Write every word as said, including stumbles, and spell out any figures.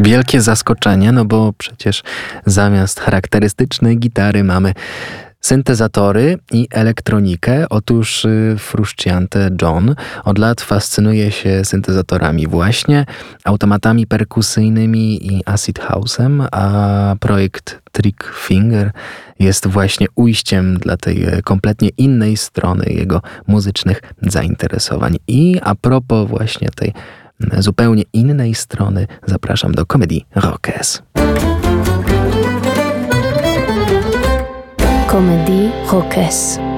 wielkie zaskoczenie, no bo przecież zamiast charakterystycznej gitary mamy syntezatory i elektronikę. Otóż Frusciante John od lat fascynuje się syntezatorami właśnie, automatami perkusyjnymi i acid house'em, a projekt Trick Finger jest właśnie ujściem dla tej kompletnie innej strony jego muzycznych zainteresowań. I a propos właśnie tej zupełnie innej strony, zapraszam do Komedii Rockes. Komedii Rockes.